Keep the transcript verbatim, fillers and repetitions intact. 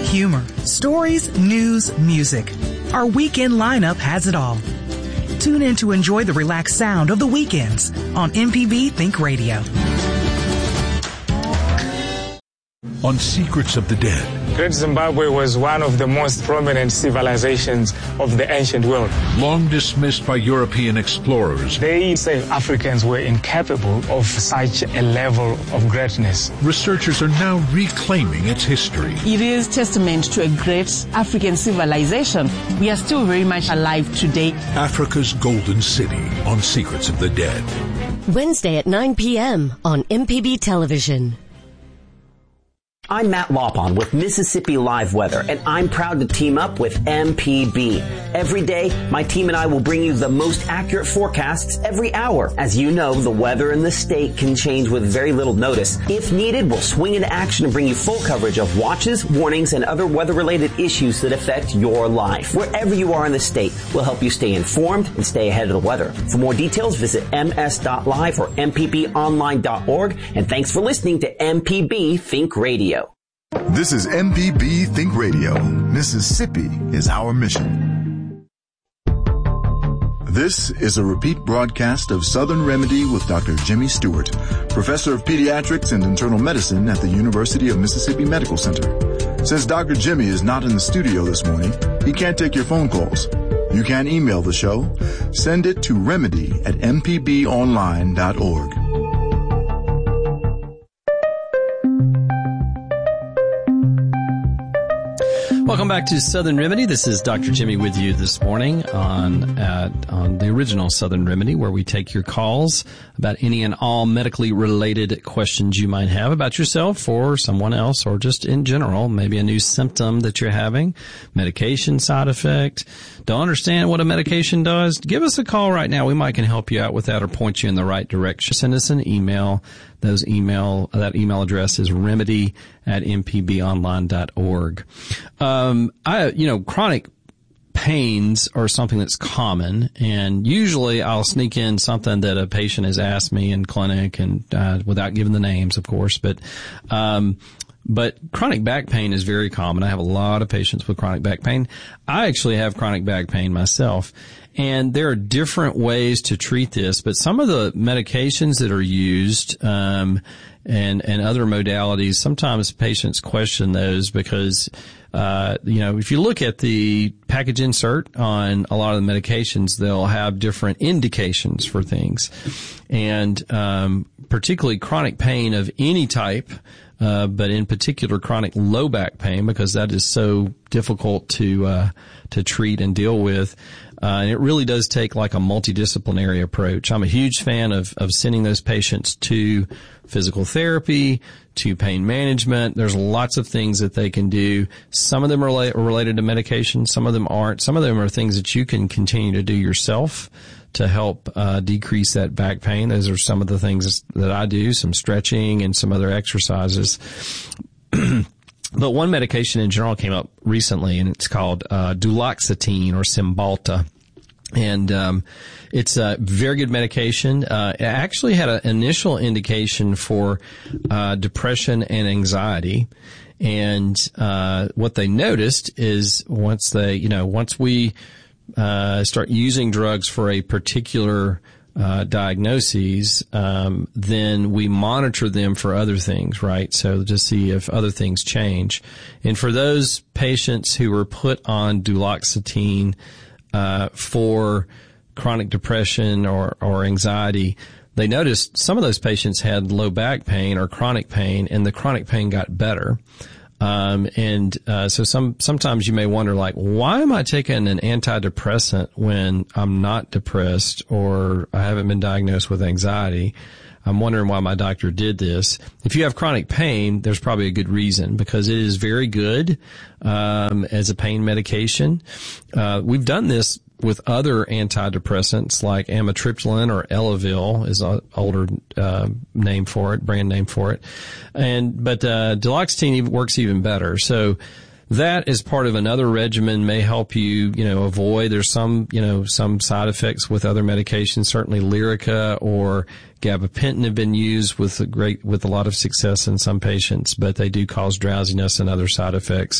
humor, stories, news, music. Our weekend lineup has it all. Tune in to enjoy the relaxed sound of the weekends on M P B Think Radio. On Secrets of the Dead. Great Zimbabwe was one of the most prominent civilizations of the ancient world. Long dismissed by European explorers. They say Africans were incapable of such a level of greatness. Researchers are now reclaiming its history. It is testament to a great African civilization. We are still very much alive today. Africa's Golden City on Secrets of the Dead. Wednesday at nine p.m. on M P B Television. I'm Matt Lopon with Mississippi Live Weather, and I'm proud to team up with M P B. Every day, my team and I will bring you the most accurate forecasts every hour. As you know, the weather in the state can change with very little notice. If needed, we'll swing into action and bring you full coverage of watches, warnings, and other weather-related issues that affect your life. Wherever you are in the state, we'll help you stay informed and stay ahead of the weather. For more details, visit m s dot live or m p b online dot org, and thanks for listening to M P B Think Radio. This is M P B Think Radio. Mississippi is our mission. This is a repeat broadcast of Southern Remedy with Doctor Jimmy Stewart, professor of pediatrics and internal medicine at the University of Mississippi Medical Center. Since Doctor Jimmy is not in the studio this morning, he can't take your phone calls. You can email the show. Send it to remedy at m p b online dot org. Welcome back to Southern Remedy. This is Doctor Jimmy with you this morning on uh, on the original Southern Remedy, where we take your calls about any and all medically related questions you might have about yourself or someone else, or just in general, maybe a new symptom that you're having, medication side effect. Don't understand what a medication does? Give us a call right now. We might can help you out with that or point you in the right direction. Send us an email. Those email, that email address is remedy at m p b online dot org. Um, I, you know, chronic pains are something that's common, and usually I'll sneak in something that a patient has asked me in clinic, and, uh, without giving the names, of course, but, um, But chronic back pain is very common. I have a lot of patients with chronic back pain. I actually have chronic back pain myself. And there are different ways to treat this, but some of the medications that are used, um, and, and other modalities, sometimes patients question those because, uh, you know, if you look at the package insert on a lot of the medications, they'll have different indications for things. And, um, particularly chronic pain of any type, uh, but in particular chronic low back pain, because that is so difficult to, uh, to treat and deal with. Uh, and it really does take like a multidisciplinary approach. I'm a huge fan of, of sending those patients to physical therapy, to pain management. There's lots of things that they can do. Some of them are rela- related to medication. Some of them aren't. Some of them are things that you can continue to do yourself to help uh, decrease that back pain. Those are some of the things that I do, some stretching and some other exercises. But one medication in general came up recently, and it's called uh, duloxetine or Cymbalta. And um it's a very good medication. Uh it actually had an initial indication for uh depression and anxiety. And uh what they noticed is once they, you know, once we uh start using drugs for a particular uh diagnoses, um then we monitor them for other things, right? So to see if other things change. And for those patients who were put on duloxetine uh for chronic depression or or anxiety, they noticed some of those patients had low back pain or chronic pain, and the chronic pain got better. Um, and, uh, so some, sometimes you may wonder, like, why am I taking an antidepressant when I'm not depressed or I haven't been diagnosed with anxiety? I'm wondering why my doctor did this. If you have chronic pain, there's probably a good reason, because it is very good, um, as a pain medication. Uh, we've done this with other antidepressants like amitriptyline, or Elavil is an older uh, name for it, brand name for it. And but uh duloxetine works even better. So that is part of another regimen, may help you, you know, avoid. There's some, you know, some side effects with other medications. Certainly Lyrica or gabapentin have been used with a great, with a lot of success in some patients, but they do cause drowsiness and other side effects.